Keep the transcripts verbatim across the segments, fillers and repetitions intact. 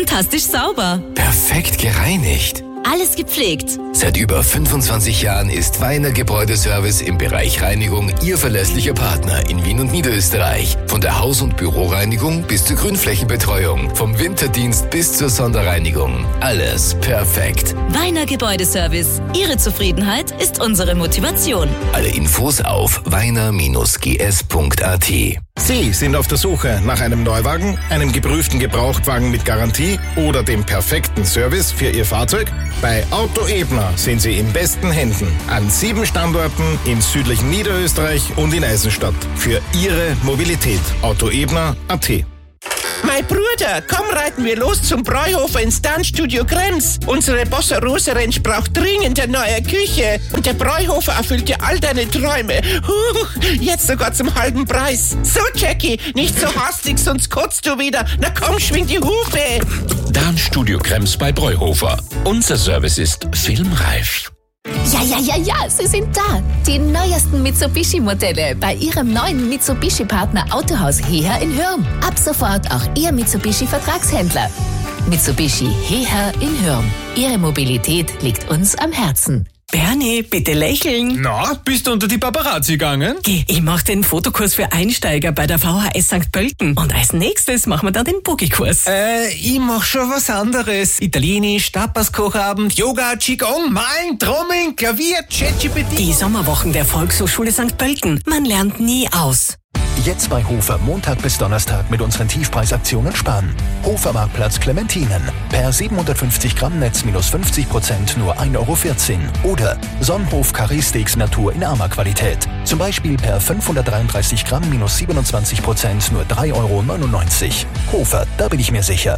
fantastisch sauber. Perfekt gereinigt. Alles gepflegt. Seit über fünfundzwanzig Jahren ist Weiner Gebäudeservice im Bereich Reinigung Ihr verlässlicher Partner in Wien und Niederösterreich. Von der Haus- und Büroreinigung bis zur Grünflächenbetreuung, vom Winterdienst bis zur Sonderreinigung. Alles perfekt. Weiner Gebäudeservice. Ihre Zufriedenheit ist unsere Motivation. Alle Infos auf weiner Bindestrich g s punkt a t. Sie sind auf der Suche nach einem Neuwagen, einem geprüften Gebrauchtwagen mit Garantie oder dem perfekten Service für Ihr Fahrzeug? Bei Auto Ebner sind Sie in besten Händen. An sieben Standorten im südlichen Niederösterreich und in Eisenstadt. Für Ihre Mobilität. Auto Ebner punkt a t. Mein Bruder, komm, reiten wir los zum Bräuhofer ins Tanzstudio Krems. Unsere Bossa Rosa Ranch braucht dringend eine neue Küche. Und der Bräuhofer erfüllt dir all deine Träume. Huch, jetzt sogar zum halben Preis. So, Jackie, nicht so hastig, sonst kotzt du wieder. Na komm, schwing die Hufe. Tanzstudio Krems bei Bräuhofer. Unser Service ist filmreif. Ja, ja, ja, ja, sie sind da. Die neuesten Mitsubishi-Modelle bei Ihrem neuen Mitsubishi-Partner Autohaus Heher in Hürm. Ab sofort auch Ihr Mitsubishi-Vertragshändler. Mitsubishi Heher in Hürm. Ihre Mobilität liegt uns am Herzen. Bernie, bitte lächeln. Na, bist du unter die Paparazzi gegangen? Geh, ich mach den Fotokurs für Einsteiger bei der V H S Sankt Pölten. Und als nächstes machen wir dann den Boogie-Kurs. Äh, ich mach schon was anderes. Italienisch, Tapas-Kochabend, Yoga, Qigong, Malen, Trommeln, Klavier, ChatGPT. Die Sommerwochen der Volkshochschule Sankt Pölten. Man lernt nie aus. Jetzt bei Hofer Montag bis Donnerstag mit unseren Tiefpreisaktionen sparen. Hofer Marktplatz Clementinen. Per siebenhundertfünfzig Gramm Netz minus fünfzig Prozent nur ein Euro vierzehn. Oder Sonnenhof Curry Steaks Natur in armer Qualität. Zum Beispiel per fünfhundertdreiunddreißig Gramm minus siebenundzwanzig Prozent nur drei Euro neunundneunzig. Hofer, da bin ich mir sicher.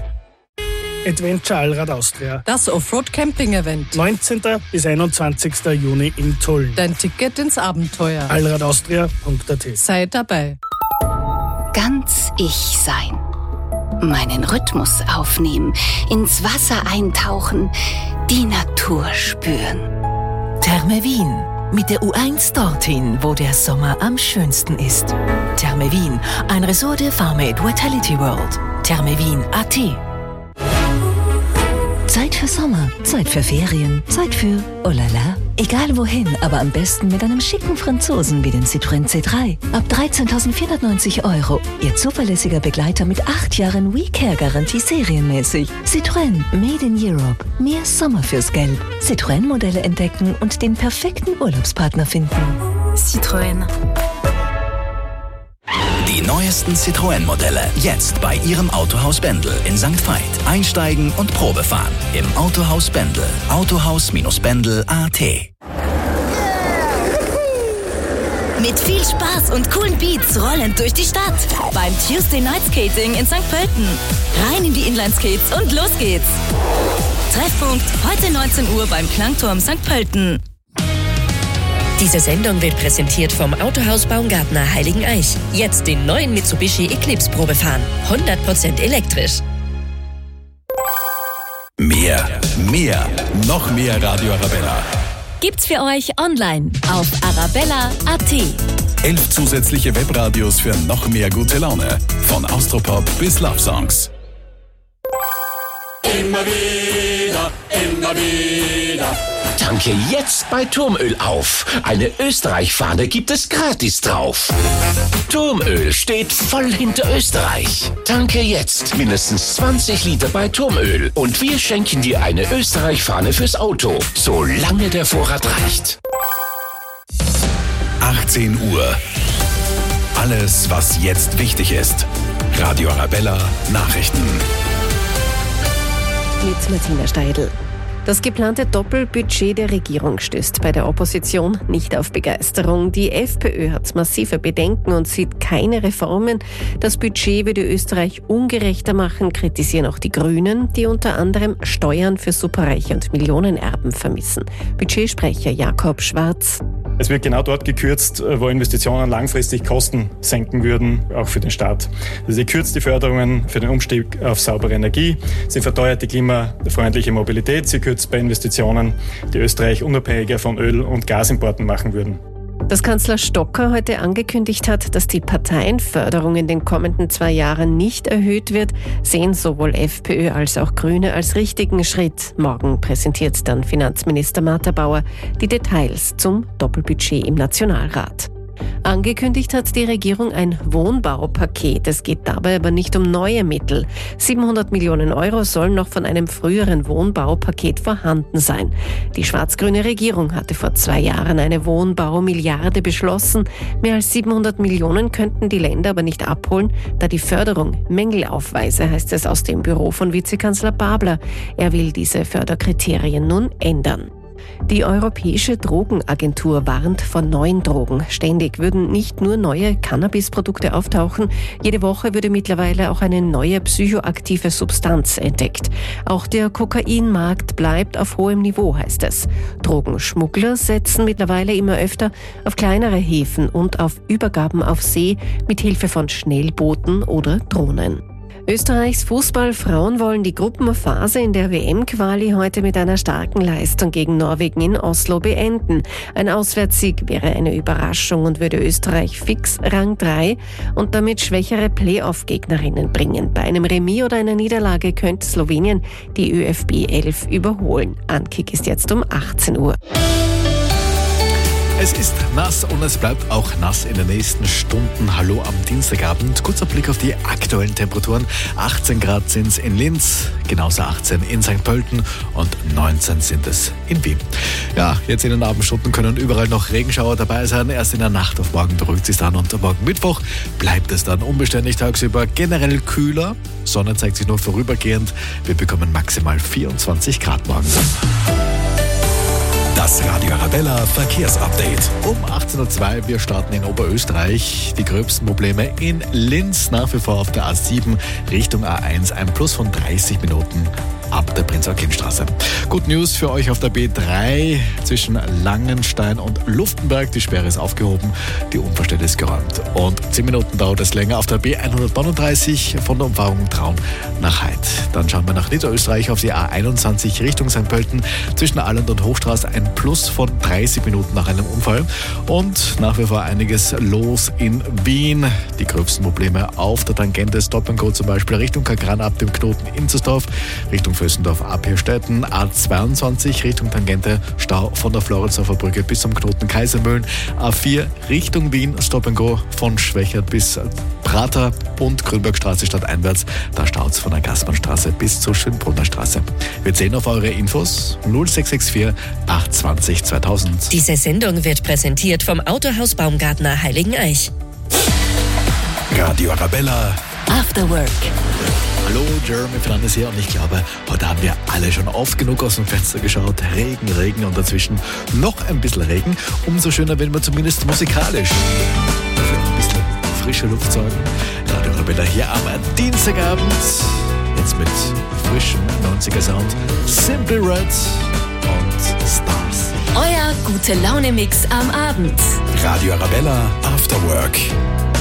Adventure Allrad Austria. Das Offroad-Camping-Event. neunzehnten bis einundzwanzigsten Juni in Tulln. Dein Ticket ins Abenteuer. allradaustria punkt a t. Sei dabei. Ganz ich sein. Meinen Rhythmus aufnehmen, ins Wasser eintauchen, die Natur spüren. Therme Wien. Mit der U eins dorthin, wo der Sommer am schönsten ist. Therme Wien, ein Resort der Farmate Vitality World. Therme Wien punkt a t. Zeit für Sommer, Zeit für Ferien, Zeit für oh la la. Egal wohin, aber am besten mit einem schicken Franzosen wie den Citroën C drei. Ab dreizehntausendvierhundertneunzig Euro. Ihr zuverlässiger Begleiter mit acht Jahren WeCare-Garantie serienmäßig. Citroën, Made in Europe. Mehr Sommer fürs Geld. Citroën-Modelle entdecken und den perfekten Urlaubspartner finden. Citroën. Die neuesten Citroën-Modelle jetzt bei Ihrem Autohaus Bendel in Sankt Veit. Einsteigen und Probe fahren im Autohaus Bendel. Autohaus Bendel punkt a t. Mit viel Spaß und coolen Beats rollend durch die Stadt. Beim Tuesday Night Skating in Sankt Pölten. Rein in die Inlineskates und los geht's. Treffpunkt heute neunzehn Uhr beim Klangturm Sankt Pölten. Diese Sendung wird präsentiert vom Autohaus Baumgartner Heiligeneich. Jetzt den neuen Mitsubishi Eclipse Probe fahren. hundert Prozent elektrisch. Mehr, mehr, noch mehr Radio Arabella. Gibt's für euch online auf arabella punkt a t. Elf zusätzliche Webradios für noch mehr gute Laune. Von Austropop bis Love Songs. Immer wieder, immer wieder. Tanke jetzt bei Turmöl auf. Eine Österreich-Fahne gibt es gratis drauf. Turmöl steht voll hinter Österreich. Tanke jetzt mindestens zwanzig Liter bei Turmöl und wir schenken dir eine Österreich-Fahne fürs Auto, solange der Vorrat reicht. achtzehn Uhr. Alles, was jetzt wichtig ist. Radio Arabella Nachrichten. Mit Martina Steidl. Das geplante Doppelbudget der Regierung stößt bei der Opposition nicht auf Begeisterung. Die FPÖ hat massive Bedenken und sieht keine Reformen. Das Budget würde Österreich ungerechter machen, kritisieren auch die Grünen, die unter anderem Steuern für Superreiche und Millionenerben vermissen. Budgetsprecher Jakob Schwarz. Es wird genau dort gekürzt, wo Investitionen langfristig Kosten senken würden, auch für den Staat. Also sie kürzt die Förderungen für den Umstieg auf saubere Energie, sie verteuert die klimafreundliche Mobilität, sie kürzt bei Investitionen, die Österreich unabhängiger von Öl- und Gasimporten machen würden. Dass Kanzler Stocker heute angekündigt hat, dass die Parteienförderung in den kommenden zwei Jahren nicht erhöht wird, sehen sowohl FPÖ als auch Grüne als richtigen Schritt. Morgen präsentiert dann Finanzminister Martha Bauer die Details zum Doppelbudget im Nationalrat. Angekündigt hat die Regierung ein Wohnbaupaket. Es geht dabei aber nicht um neue Mittel. siebenhundert Millionen Euro sollen noch von einem früheren Wohnbaupaket vorhanden sein. Die schwarz-grüne Regierung hatte vor zwei Jahren eine Wohnbaumilliarde beschlossen. Mehr als siebenhundert Millionen könnten die Länder aber nicht abholen, da die Förderung Mängel aufweise, heißt es aus dem Büro von Vizekanzler Babler. Er will diese Förderkriterien nun ändern. Die Europäische Drogenagentur warnt vor neuen Drogen. Ständig würden nicht nur neue Cannabisprodukte auftauchen, jede Woche würde mittlerweile auch eine neue psychoaktive Substanz entdeckt. Auch der Kokainmarkt bleibt auf hohem Niveau, heißt es. Drogenschmuggler setzen mittlerweile immer öfter auf kleinere Häfen und auf Übergaben auf See mit Hilfe von Schnellbooten oder Drohnen. Österreichs Fußballfrauen wollen die Gruppenphase in der W M-Quali heute mit einer starken Leistung gegen Norwegen in Oslo beenden. Ein Auswärtssieg wäre eine Überraschung und würde Österreich fix Rang drei und damit schwächere Playoff-Gegnerinnen bringen. Bei einem Remis oder einer Niederlage könnte Slowenien die ÖFB elf überholen. Ankick ist jetzt um achtzehn Uhr. Es ist nass und es bleibt auch nass in den nächsten Stunden. Hallo am Dienstagabend. Kurzer Blick auf die aktuellen Temperaturen. achtzehn Grad sind es in Linz, genauso achtzehn in Sankt Pölten und neunzehn sind es in Wien. Ja, jetzt in den Abendstunden können überall noch Regenschauer dabei sein. Erst in der Nacht auf morgen beruhigt sich dann und morgen Mittwoch bleibt es dann unbeständig tagsüber generell kühler. Sonne zeigt sich nur vorübergehend. Wir bekommen maximal vierundzwanzig Grad morgen. Das Radio Arabella Verkehrsupdate. Um achtzehn Uhr zwei, wir starten in Oberösterreich. Die gröbsten Probleme in Linz, nach wie vor auf der A sieben Richtung A eins. Ein Plus von dreißig Minuten ab der Prinz-Eugen-Straße. Good News für euch auf der B drei zwischen Langenstein und Luftenberg. Die Sperre ist aufgehoben, die Unfallstelle ist geräumt. Und zehn Minuten dauert es länger auf der B hundertneununddreißig von der Umfahrung Traun nach Heid. Dann schauen wir nach Niederösterreich auf die A einundzwanzig Richtung Sankt Pölten zwischen Allend und Hochstraße. Ein Plus von dreißig Minuten nach einem Unfall. Und nach wie vor einiges los in Wien. Die gröbsten Probleme auf der Tangente Stop and Go zum Beispiel Richtung Kagran ab dem Knoten Inzersdorf, Richtung Vösendorf ab Hirstetten, A zweiundzwanzig Richtung Tangente, Stau von der Floridsdorfer Brücke bis zum Knoten Kaisermühlen, A vier Richtung Wien, Stop and Go von Schwächert bis Prater und Grünbergstraße stadteinwärts, da staut es von der Gassmannstraße bis zur Schönbrunner Straße. Wir zählen auf eure Infos null sechs sechs vier acht zwanzig zweitausend. Diese Sendung wird präsentiert vom Autohaus Baumgartner Heiligeneich. Radio Arabella After Work. Hallo, Jeremy Fernandes hier und ich glaube, heute haben wir alle schon oft genug aus dem Fenster geschaut. Regen, Regen und dazwischen noch ein bisschen Regen. Umso schöner, wenn wir zumindest musikalisch dafür ein bisschen frische Luft sorgen. Radio Arabella hier am Dienstagabend. Jetzt mit frischem neunziger Sound. Simple Red und Stars. Euer Gute-Laune-Mix am Abend. Radio Arabella After Work.